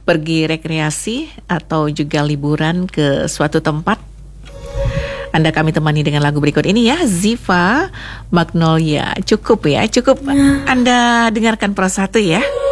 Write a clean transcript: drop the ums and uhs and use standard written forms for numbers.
pergi rekreasi atau juga liburan ke suatu tempat, Anda kami temani dengan lagu berikut ini ya, Ziva Magnolia. Cukup ya, cukup Anda dengarkan persatu ya.